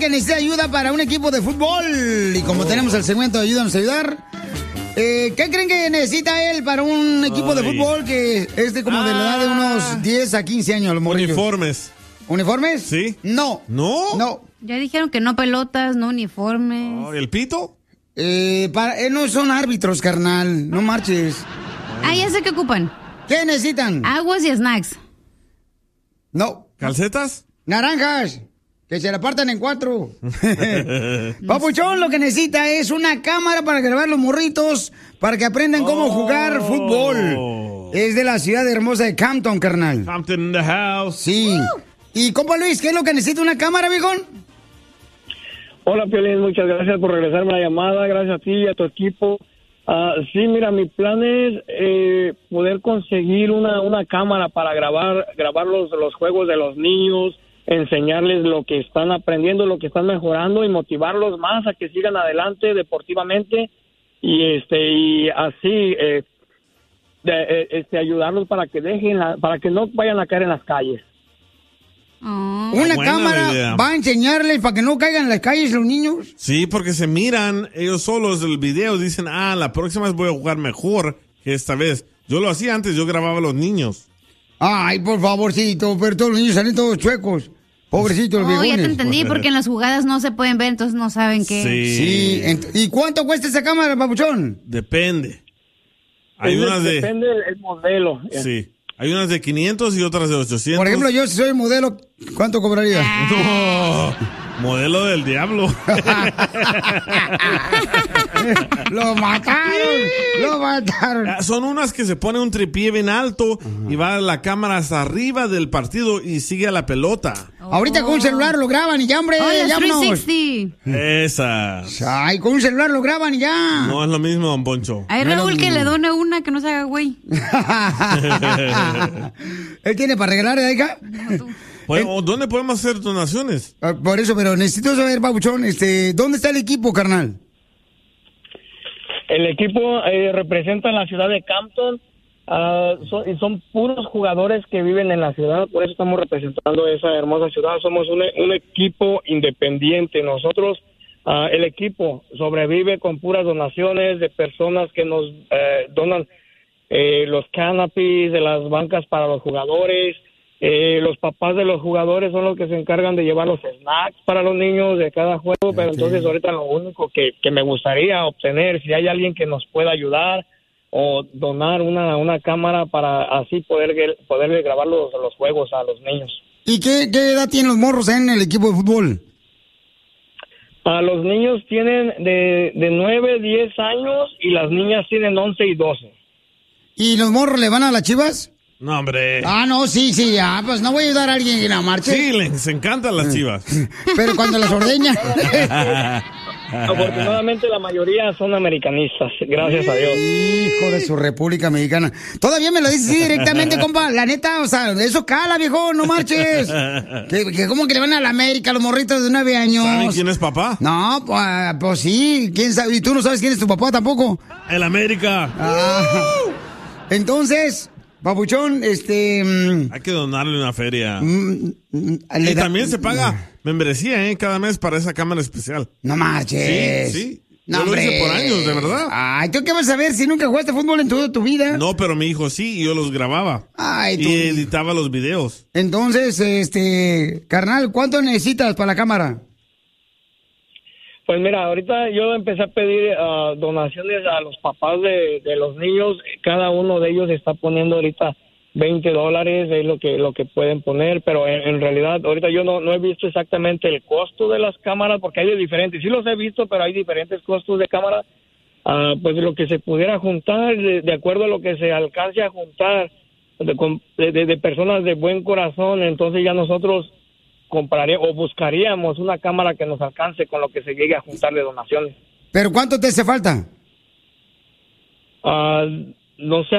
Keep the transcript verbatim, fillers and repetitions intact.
que necesita ayuda para un equipo de fútbol. Y como tenemos el segmento de Ayúdanos a Ayudar, eh, ¿qué creen que necesita él para un equipo Ay. de fútbol que es de como de la edad de unos diez a quince años? Los morrillos. Uniformes. ¿Uniformes? Sí. No. ¿No? No. Ya dijeron que no pelotas, no uniformes. Oh, ¿el pito? Eh, para, eh, no son árbitros, carnal. No marches. Ah, ya sé qué ocupan. ¿Qué necesitan? Aguas y snacks. No. ¿Calcetas? Naranjas. Que se la partan en cuatro. Papuchón, lo que necesita es una cámara para grabar los morritos, para que aprendan cómo jugar fútbol. Es de la ciudad hermosa de Campton, carnal. Campton in the house. Sí. Y compa Luis, ¿qué es lo que necesita una cámara, viejón? Hola, Piolín, muchas gracias por regresarme la llamada, gracias a ti y a tu equipo. Uh, sí, mira, mi plan es eh, poder conseguir una, una cámara para grabar grabar los, los juegos de los niños, enseñarles lo que están aprendiendo, lo que están mejorando y motivarlos más a que sigan adelante deportivamente y este y así eh, de, eh, este ayudarlos para que dejen la, para que no vayan a caer en las calles. Oh. Una Buena cámara idea. va a enseñarles para que no caigan en las calles los niños. Sí, porque se miran ellos solos el video, dicen, ah, la próxima vez voy a jugar mejor que esta vez. Yo lo hacía antes, yo grababa a los niños. Ay, por favorcito, pero todos los niños salen todos chuecos. Pobrecitos los Oh, ya viejones. te entendí, porque en las jugadas no se pueden ver, entonces no saben qué. Sí. Sí. ent- ¿Y cuánto cuesta esa cámara, papuchón? Depende. Hay Es- unas de... Depende del el modelo. Sí. Hay unas de quinientos y otras de ochocientos. Por ejemplo, yo si soy modelo, ¿cuánto cobraría? No, modelo del diablo. ¡Lo mataron! ¡Lo mataron! Ah, Son unas que se pone un tripié bien alto y va la cámara hasta arriba del partido y sigue a la pelota. Ahorita con un celular lo graban y ya, hombre, Oh, las llámanos. trescientos sesenta. Esas. Ay, con un celular lo graban y ya. No es lo mismo, don Poncho. Hay Raúl que le dona una que no se haga güey. Él tiene para regalar, ¿eh, hija? Pues, ¿o ¿Dónde podemos hacer donaciones? Ah, Por eso, pero necesito saber, papuchón, este, ¿dónde está el equipo, carnal? El equipo eh, representa la ciudad de Campton. ah, son, y son puros jugadores que viven en la ciudad, por eso estamos representando esa hermosa ciudad. Somos un, un equipo independiente. Nosotros, ah, el equipo sobrevive con puras donaciones de personas que nos eh, donan eh, los canopies de las bancas para los jugadores. Eh, los papás de los jugadores son los que se encargan de llevar los snacks para los niños de cada juego, pero entonces ahorita lo único que, que me gustaría obtener, si hay alguien que nos pueda ayudar o donar una, una cámara para así poder poderle grabar los, los juegos a los niños. ¿Y qué, qué edad tienen los morros en el equipo de fútbol? A los niños tienen de, de nueve, diez años y las niñas tienen once y doce. ¿Y los morros le van a las Chivas? No, hombre. Ah, no, sí, sí, ah, pues no voy a ayudar a alguien en la marcha. Sí, les encantan las Chivas. Pero cuando las ordeña. Afortunadamente la mayoría son americanistas, gracias a Dios. Hijo de su República Mexicana. Todavía me lo dices así directamente, compa. La neta, o sea, eso cala, viejo, no marches. Que, que ¿cómo que le van a la América los morritos de nueve años? ¿Saben quién es papá? No, pues, pues sí, quién sabe. Y tú no sabes quién es tu papá tampoco. El América. Ah. Entonces, papuchón, este... mm, Hay que donarle una feria. mm, mm, le Y da- también se paga membresía, ¿eh? Cada mes para esa cámara especial. No marches. Sí, sí. No, Yo lo hice hombre. por años, de verdad. Ay, ¿tú qué vas a ver si nunca jugaste fútbol en toda tu vida? No, pero mi hijo sí, y yo los grababa. Ay, tú. Y editaba los videos. Entonces, este, carnal, ¿cuánto necesitas para la cámara? Pues mira, ahorita yo empecé a pedir ah, donaciones a los papás de, de los niños. Cada uno de ellos está poniendo ahorita veinte dólares, es lo que lo que pueden poner, pero en, en realidad ahorita yo no, no he visto exactamente el costo de las cámaras porque hay de diferentes. Sí los he visto, pero hay diferentes costos de cámara. Ah, pues lo que se pudiera juntar, de, de acuerdo a lo que se alcance a juntar de, con- de, de- de personas de buen corazón, entonces ya nosotros compraríamos o buscaríamos una cámara que nos alcance con lo que se llegue a juntar de donaciones. ¿Pero cuánto te hace falta? Ah, no sé.